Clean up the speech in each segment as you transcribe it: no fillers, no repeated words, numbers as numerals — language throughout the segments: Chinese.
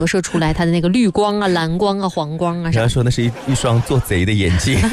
折射出来它的那个绿光啊、蓝光啊、黄光啊。 人家说那是一双做贼的眼睛。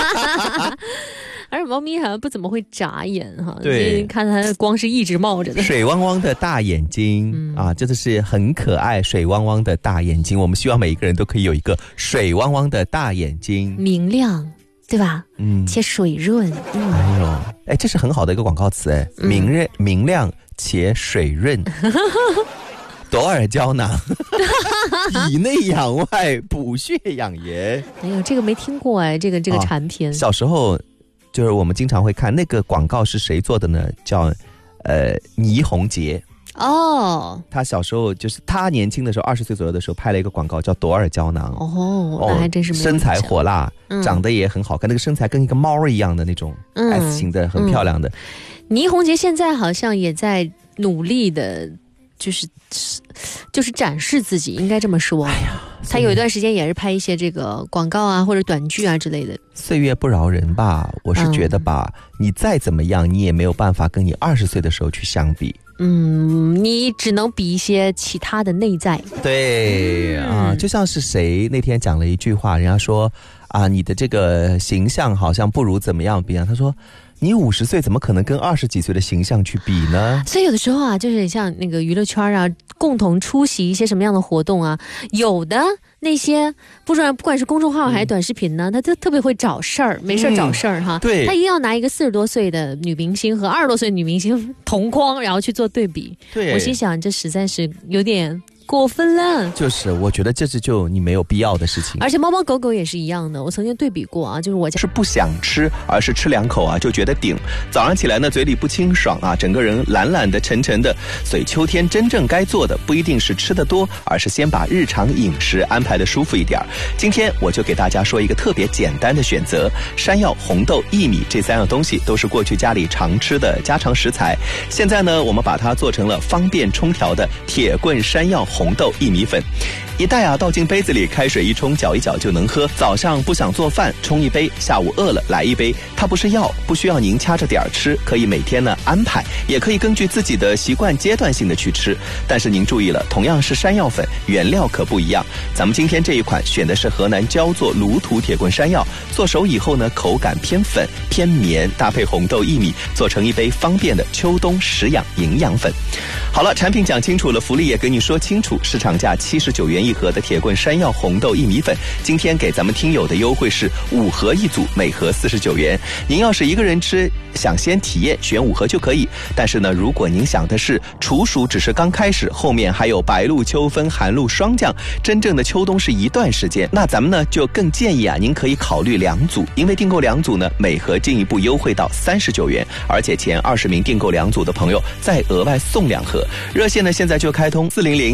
而且猫咪好像不怎么会眨眼哈， 对， 看它的光是一直冒着的。 水汪汪的大眼睛、啊，真的是很可爱，水汪汪的大眼睛。我们希望每一个人都可以有一个水汪汪的大眼睛， 明亮，对吧？且水润。 这是很好的一个广告词哎，明亮且水润。朵尔胶囊，以内养外，补血养颜。 哎呦，这个没听过哎，这个产品。 小时候就是我们经常会看那个广告，是谁做的呢？叫倪虹洁。 哦， 他小时候就是他年轻的时候，20岁左右的时候拍了一个广告叫朵尔胶囊。 那还真是没有身材火辣，长得也很好看，那个身材跟一个猫一样的那种 S 型的，很漂亮的。 倪虹洁现在好像也在努力的。就是展示自己，应该这么说。他有一段时间也是拍一些这个广告啊，或者短剧啊之类的。 岁月不饶人吧，我是觉得吧，你再怎么样，你也没有办法跟你20岁的时候去相比。 你只能比一些其他的内在。 对就像是谁那天讲了一句话，人家说你的这个形象好像不如怎么样比他说。你50岁怎么可能跟20几岁的形象去比呢？所以有的时候就是像那个娱乐圈啊，共同出席一些什么样的活动啊，有的那些不管是公众号还是短视频呢，他特别会找事儿，没事找事儿哈。 对， 他一定要拿一个40多岁的女明星和20多岁的女明星同框，然后去做对比。对，我心想这实在是有点过分了。就是我觉得这是就你没有必要的事情。 而且猫猫狗狗也是一样的，我曾经对比过啊，就是我家是不想吃，而是吃2口就觉得顶。早上起来呢，嘴里不清爽整个人懒懒的沉沉的。所以秋天真正该做的不一定是吃得多，而是先把日常饮食安排的舒服一点。今天我就给大家说一个特别简单的选择，山药、红豆、薏米这3样东西都是过去家里常吃的家常食材。现在呢，我们把它做成了方便冲调的铁棍山药红豆薏米粉。一袋倒进杯子里，开水一冲，搅一搅就能喝。早上不想做饭，冲一杯；下午饿了来一杯。它不是药，不需要您掐着点吃，可以每天呢安排，也可以根据自己的习惯阶段性的去吃。但是您注意了，同样是山药粉，原料可不一样。咱们今天这一款选的是河南焦作卤土铁棍山药，做熟以后呢，口感偏粉偏绵，搭配红豆薏米，做成一杯方便的秋冬食养营养粉。好了，产品讲清楚了，福利也跟你说清楚，市场价79元一盒的铁棍山药红豆薏米粉，今天给咱们听友的优惠是5盒一组，每盒49元。您要是一个人吃，想先体验，选5盒就可以。但是呢，如果您想的是处暑只是刚开始，后面还有白露、秋分、寒露霜降，真正的秋冬是一段时间，那咱们呢就更建议您可以考虑2组，因为订购2组呢，每盒进一步优惠到39元，而且前20名订购2组的朋友再额外送2盒。热线呢现在就开通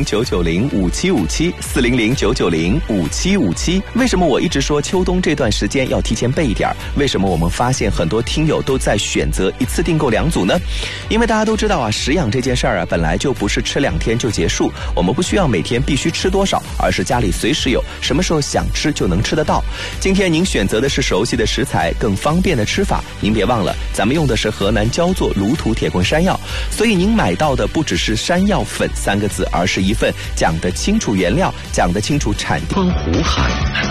400-990-5757，400-990-5757。为什么我一直说秋冬这段时间要提前备一点？为什么我们发现很多听友都在选择一次订购2组呢？因为大家都知道食养这件事儿本来就不是吃2天就结束，我们不需要每天必须吃多少，而是家里随时有，什么时候想吃就能吃得到。今天您选择的是熟悉的食材，更方便的吃法。您别忘了，咱们用的是河南焦作卤土铁棍山药，所以您买到的不只是山药粉3个字，而是一份讲得清楚原料，讲得清楚产地。 湖海，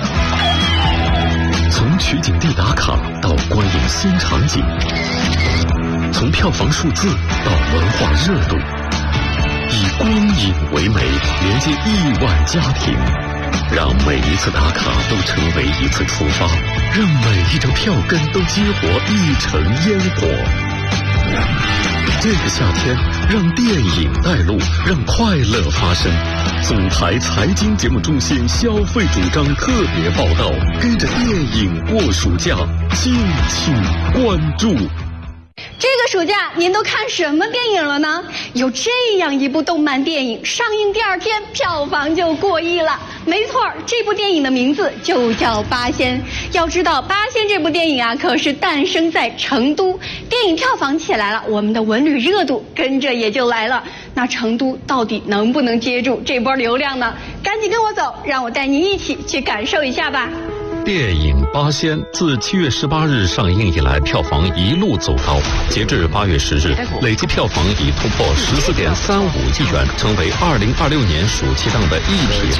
从取景地打卡到观影新场景，从票房数字到文化热度，以光影为媒，连接亿万家庭，让每一次打卡都成为一次出发，让每一张票根都激活一城烟火。这个夏天，让电影带路，让快乐发生。总台财经节目中心消费主张特别报道，跟着电影过暑假，敬请关注。 这个暑假您都看什么电影了呢？有这样一部动漫电影，上映第2天票房就过亿了。没错，这部电影的名字就叫《八仙》。要知道，《八仙》这部电影可是诞生在成都，电影票房起来了，我们的文旅热度跟着也就来了。那成都到底能不能接住这波流量呢？赶紧跟我走，让我带您一起去感受一下吧。 电影《八仙》自7月18日上映以来，票房一路走高，截至8月10日，累计票房已突破14.35亿元，成为2026年暑期档的一匹